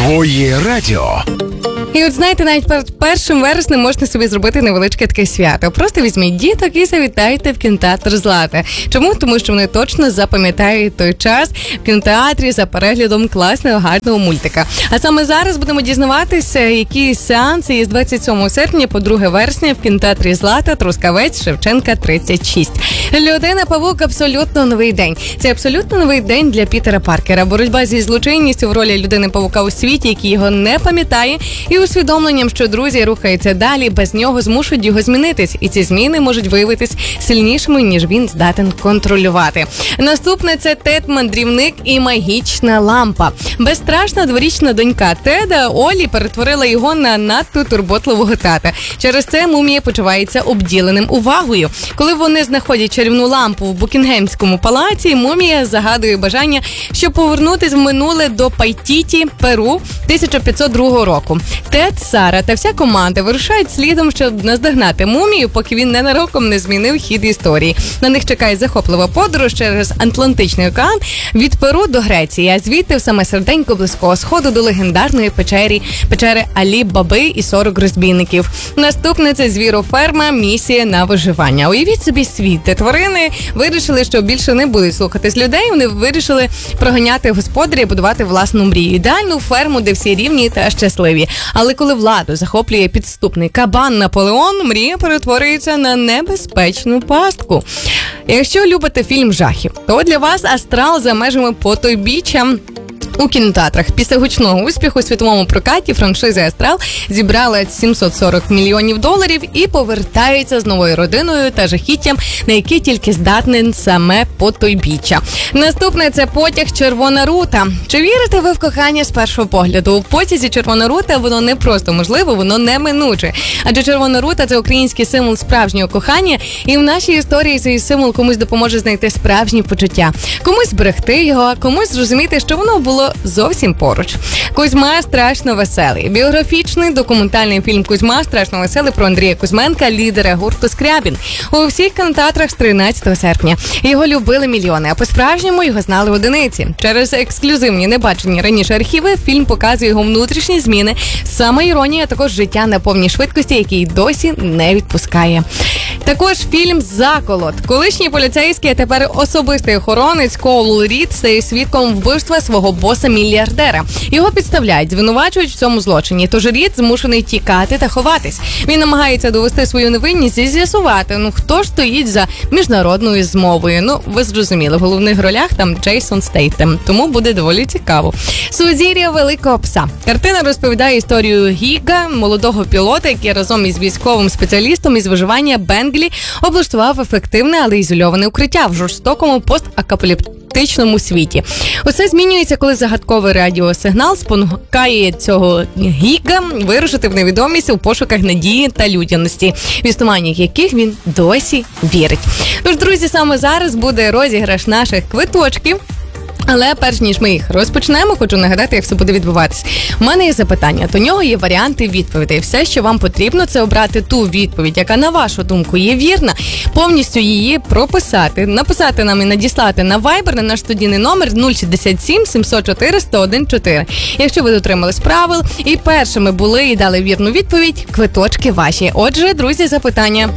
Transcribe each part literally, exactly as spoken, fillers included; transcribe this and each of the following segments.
Твоє радіо. І от знаєте, навіть перед першим вереснем можна собі зробити невеличке таке свято. Просто візьміть діток і завітайте в кінотеатр «Злата». Чому? Тому що вони точно запам'ятають той час в кінотеатрі за переглядом класного, гарного мультика. А саме зараз будемо дізнаватися, які сеанси є з двадцять сьомого серпня по друге вересня в кінотеатрі «Злата», Трускавець, Шевченка, тридцять шість. Людина-павук – абсолютно новий день. Це абсолютно новий день для Пітера Паркера. Боротьба зі злочинністю в ролі людини-павука у світі, який його не пам'ятає, і усвідомленням, що друзі рухаються далі, без нього змушують його змінитись. І ці зміни можуть виявитись сильнішими, ніж він здатен контролювати. Наступне – це Тед-мандрівник і магічна лампа. Безстрашна дворічна донька Теда, Олі, перетворила його на надто турботливого тата. Через це мумія почувається обділеним увагою. Коли вони знаходять чарівну лампу в Букінгемському палаці, мумія загадує бажання, щоб повернутись в минуле до Пайтіті, Перу, тисяча п'ятсот другого року. Тед, Сара та вся команда вирушають слідом, щоб наздогнати мумію, поки він ненароком не змінив хід історії. На них чекає захоплива подорож через Атлантичний океан від Перу до Греції, а звідти в саме серденько Близького Сходу до легендарної печери, печери Алі-Баби і сорок розбійників. Наступне – це звіроферма, місія на виживання. Уявіть собі світ, де тварини вирішили, що більше не будуть слухатись людей, вони вирішили проганяти господаря і будувати власну мрію. Ідеальну ферму, де всі рівні та щасливі. Але коли владу захоплює підступний кабан Наполеон, мрія перетворюється на небезпечну пастку. Якщо любите фільм жахів, то для вас «Астрал» за межами потойбіччя у кінотеатрах. Після гучного успіху у світовому прокаті франшиза «Астрал» зібрала сімсот сорок мільйонів доларів і повертається з новою родиною та жахіттям, на які тільки здатне саме потойбіччя. Наступне – це потяг «Червона рута». Чи вірите ви в кохання з першого погляду? У потязі «Червона рута» воно не просто можливо, воно неминуче. Адже «Червона рута» – це український символ справжнього кохання, і в нашій історії цей символ комусь допоможе знайти справжні почуття. Комусь зберегти його, а комусь зрозуміти, що воно було зовсім поруч. «Кузьма страшно веселий». Біографічний документальний фільм «Кузьма страшно веселий» про Андрія Кузьменка, лідера гурту «Скрябін». У всіх кінотеатрах з тринадцятого серпня. Його любили мільйони, а по-справжньому його знали одиниці. Через ексклюзивні, небачені раніше архіви фільм показує його внутрішні зміни, самоіронія, а також життя на повній швидкості, який досі не відпускає. Також фільм «Заколот». Колишній поліцейський, а тепер особистий охоронець Коул Рід стає свідком вбивства свого боса-мільярдера. Його підставляють, звинувачують в цьому злочині, тож Рід змушений тікати та ховатись. Він намагається довести свою невинність і з'ясувати, ну хто ж стоїть за міжнародною змовою. Ну, ви зрозуміли, в головних ролях там Джейсон Стейтем, тому буде доволі цікаво. «Сузір'я великого пса». Картина розповідає історію Гіга, молодого пілота, який разом із військовим спеціалістом із виживання Бенглі облаштував ефективне, але ізольоване укриття в жорстокому постапокаліптичному світі. Усе змінюється, коли загадковий радіосигнал спонукає цього Гіга вирушити в невідомість у пошуках надії та людяності, в існування яких він досі вірить. Тож, друзі, саме зараз буде розіграш наших квиточків. Але перш ніж ми їх розпочнемо, хочу нагадати, як все буде відбуватись. У мене є запитання, до нього є варіанти відповідей. Все, що вам потрібно, це обрати ту відповідь, яка, на вашу думку, є вірна, повністю її прописати, написати нам і надіслати на Viber, на наш студійний номер нуль шістдесят сім сімсот чотири сто один чотири. Якщо ви дотримались правил і першими були і дали вірну відповідь, квиточки ваші. Отже, друзі, запитання.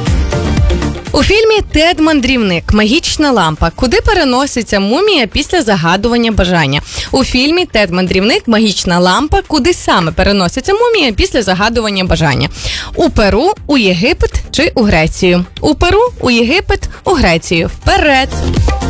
У фільмі «Тед-мандрівник. Магічна лампа» куди переноситься мумія після загадування бажання? У фільмі «Тед-мандрівник. Магічна лампа» куди саме переноситься мумія після загадування бажання? У Перу, у Єгипет чи у Грецію? У Перу, у Єгипет, у Грецію. Вперед!